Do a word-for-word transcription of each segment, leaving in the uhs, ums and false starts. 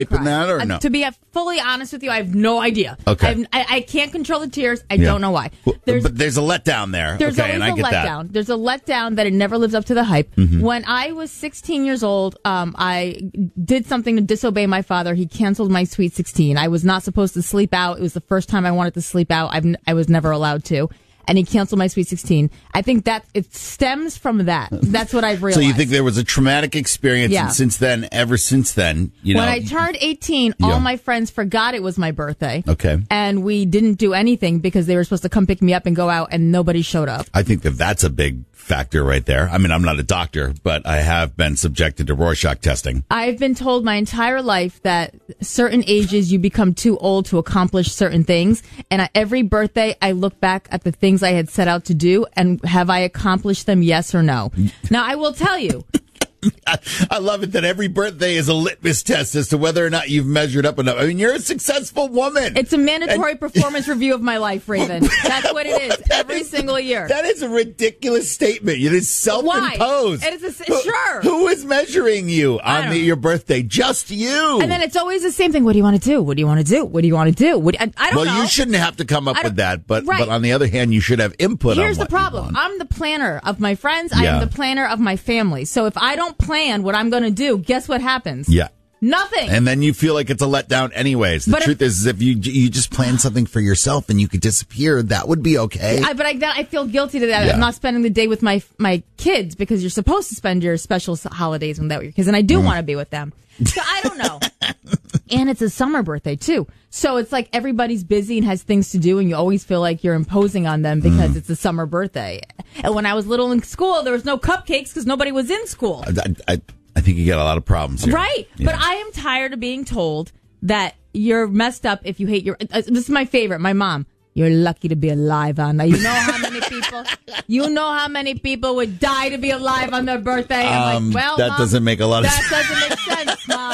rape in that, or no? Uh, to be fully honest with you, I have no idea. Okay. I've, I, I can't control the tears. I Yeah. don't know why. There's, but there's a letdown there. There's okay, always and I a get letdown. that. There's a letdown that it never lives up to the hype. Mm-hmm. When I was sixteen years old, um, I did something to disobey my father. He canceled my Sweet sixteen. I was not supposed to sleep out. It was the first time I wanted to sleep out. I've, I was never allowed to. And he canceled my Sweet sixteen. I think that it stems from that. That's what I've realized. So you think there was a traumatic experience, Yeah. and since then, ever since then, you know. When I turned eighteen, Yeah. all my friends forgot it was my birthday. Okay. And we didn't do anything because they were supposed to come pick me up and go out, and nobody showed up. I think that that's a big factor right there. I mean, I'm not a doctor, but I have been subjected to Rorschach testing. I've been told my entire life that certain ages you become too old to accomplish certain things. And at every birthday, I look back at the things I had set out to do and have I accomplished them, yes or no? Now, I will tell you. I, I love it that every birthday is a litmus test as to whether or not you've measured up enough. I mean, you're a successful woman. It's a mandatory And- performance review of my life, Raven. That's what it is every is- single year. That is a ridiculous statement. It is self-imposed. Why? It is a, Who- sure. Who is measuring you on don't the, know. your birthday? Just you. And then it's always the same thing. What do you want to do? What do you want to do? What do you want to do? What do, I, I don't well, know. you shouldn't have to come up I with don't- that, but Right. but on the other hand, you should have input on Here's what the problem. you want. I'm the planner of my friends. I Yeah. am the planner of my family. So if I don't plan what I'm going to do, guess what happens? Yeah. Nothing. And then you feel like it's a letdown anyways. The But if- truth is, is if you you just plan something for yourself and you could disappear, that would be okay. I, but I, that, I feel guilty to that. Yeah. I'm not spending the day with my my kids because you're supposed to spend your special s- holidays with your kids, and I do Mm. want to be with them. So I don't know. And it's a summer birthday too, so it's like everybody's busy and has things to do, and you always feel like you're imposing on them because Mm. it's a summer birthday. And when I was little in school, there was no cupcakes because nobody was in school. I, I, I think you get a lot of problems here. Right. Yeah. But I am tired of being told that you're messed up if you hate your. Uh, this is my favorite. My mom. You're lucky to be alive, Anna. You know how many people. You know how many people would die to be alive on their birthday. I'm Um, like, well, that Mom, doesn't make a lot of that sense. doesn't make sense, Mom.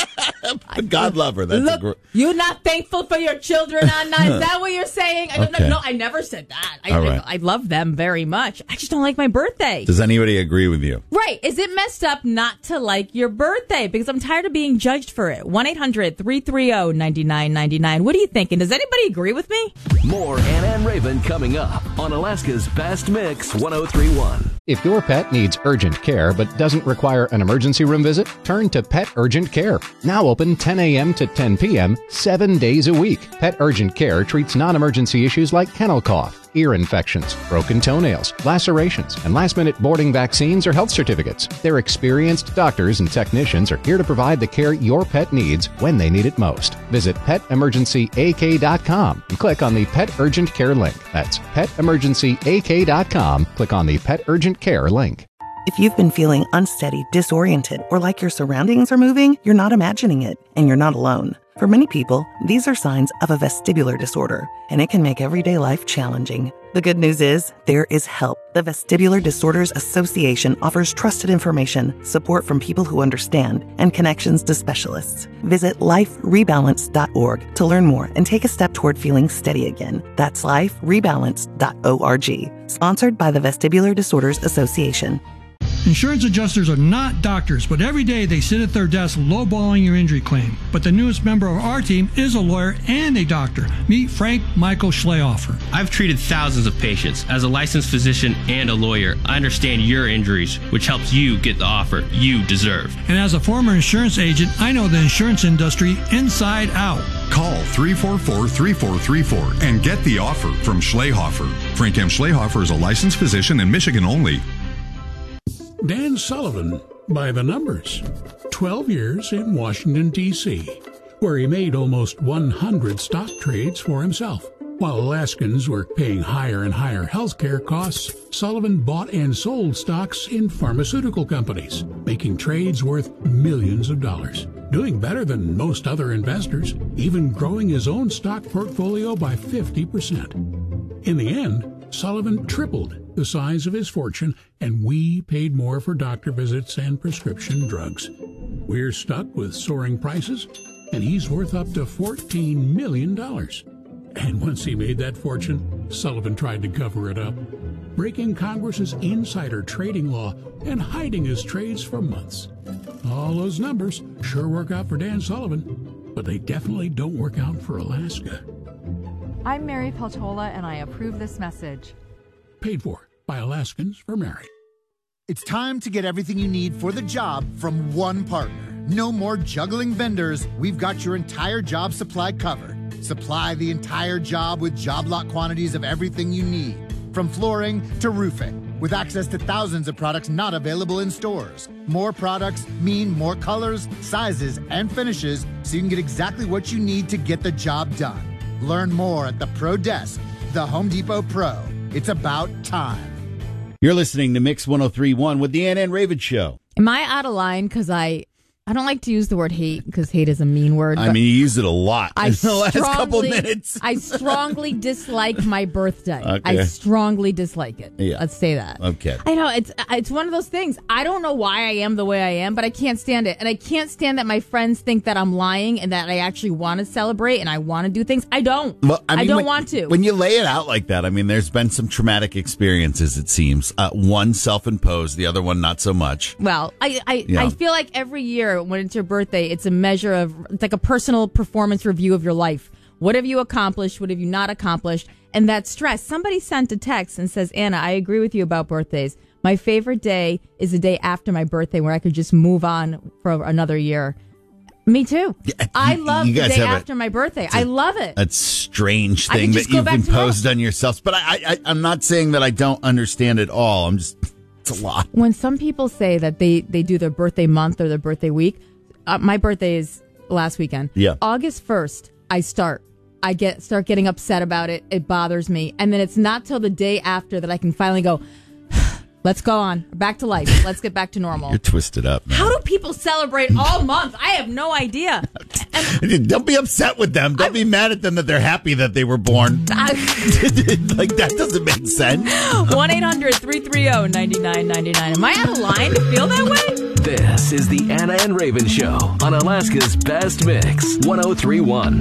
God love her. That's a Look, gr- you're not thankful for your children, Anna. Is that what you're saying? I don't Okay. know. No, I never said that. I, All right. I, I love them very much. I just don't like my birthday. Does anybody agree with you? Right. Is it messed up not to like your birthday? Because I'm tired of being judged for it. one eight hundred three three zero nine nine nine nine. What are you thinking? Does anybody agree with me? More Anna and Raven coming up on Alaska's Best Mix one oh three point one. If your pet needs urgent care but doesn't require an emergency room visit, turn to Pet Urgent Care. Now open ten a.m. to ten p.m., seven days a week. Pet Urgent Care treats non-emergency issues like kennel cough, ear infections, broken toenails, lacerations, and last-minute boarding vaccines or health certificates. Their experienced doctors and technicians are here to provide the care your pet needs when they need it most. Visit pet emergency a k dot com and click on the Pet Urgent Care link. That's pet emergency a k dot com. Click on the Pet Urgent Care link. If you've been feeling unsteady, disoriented, or like your surroundings are moving, you're not imagining it, and you're not alone. For many people, these are signs of a vestibular disorder, and it can make everyday life challenging. The good news is, there is help. The Vestibular Disorders Association offers trusted information, support from people who understand, and connections to specialists. Visit life rebalance dot org to learn more and take a step toward feeling steady again. That's life rebalance dot org. Sponsored by the Vestibular Disorders Association. Insurance adjusters are not doctors, but every day they sit at their desk lowballing your injury claim. But the newest member of our team is a lawyer and a doctor. Meet Frank Michael Schlehofer. I've treated thousands of patients. As a licensed physician and a lawyer, I understand your injuries, which helps you get the offer you deserve. And as a former insurance agent, I know the insurance industry inside out. Call three four four, three four three four and get the offer from Schlehofer. Frank M. Schlehofer is a licensed physician in Michigan only. Dan Sullivan, by the numbers. twelve years in Washington, D C, where he made almost one hundred stock trades for himself. While Alaskans were paying higher and higher healthcare costs, Sullivan bought and sold stocks in pharmaceutical companies, making trades worth millions of dollars. Doing better than most other investors, even growing his own stock portfolio by fifty percent. In the end, Sullivan tripled the size of his fortune, and we paid more for doctor visits and prescription drugs. We're stuck with soaring prices, and he's worth up to fourteen million dollars. And once he made that fortune, Sullivan tried to cover it up, breaking Congress's insider trading law and hiding his trades for months. All those numbers sure work out for Dan Sullivan. but they definitely don't work out for Alaska. I'm Mary Peltola, and I approve this message. Paid for by Alaskans for Mary. It's time to get everything you need for the job from one partner. No more juggling vendors. We've got your entire job supply covered. Supply the entire job with job lot quantities of everything you need, from flooring to roofing, with access to thousands of products not available in stores. More products mean more colors, sizes, and finishes, so you can get exactly what you need to get the job done. Learn more at the Pro Desk, the Home Depot Pro. It's about time. You're listening to Mix one oh three point one with the Ann and Raven Show. Am I out of line because I... I don't like to use the word hate because hate is a mean word. I mean, you use it a lot I in the last strongly, couple minutes. I strongly dislike my birthday. Okay. I strongly dislike it. Yeah. Let's say that. Okay. I know, it's it's one of those things. I don't know why I am the way I am, but I can't stand it. And I can't stand that my friends think that I'm lying and that I actually want to celebrate and I want to do things. I don't. Well, I, mean, I don't when, want to. When you lay it out like that, I mean, there's been some traumatic experiences, it seems. Uh, one self-imposed, the other one not so much. Well, I I, Yeah. I feel like every year when it's your birthday, it's a measure of, it's like a personal performance review of your life. What have you accomplished? What have you not accomplished? And that stress. Somebody sent a text and says, Anna, I agree with you about birthdays. My favorite day is the day after my birthday where I could just move on for another year. Me too. Yeah, I you- love you the guys day have a- after my birthday. I love it. A strange I can thing just that go you've back to imposed on yourselves. But I, I, I'm not saying that I don't understand it all. I'm just, it's a lot. When some people say that they, they do their birthday month or their birthday week, uh, my birthday is last weekend. Yeah. August first, I start. I get start getting upset about it. It bothers me. And then it's not till the day after that I can finally go, let's go on. Back to life. Let's get back to normal. You're twisted up, man. How do people celebrate all month? I have no idea. And Don't be upset with them. Don't be mad at them that they're happy that they were born. Like, that doesn't make sense. one eight hundred three three zero nine nine nine nine. Am I out of line to feel that way? This is the Anna and Raven Show on Alaska's Best Mix one oh three point one.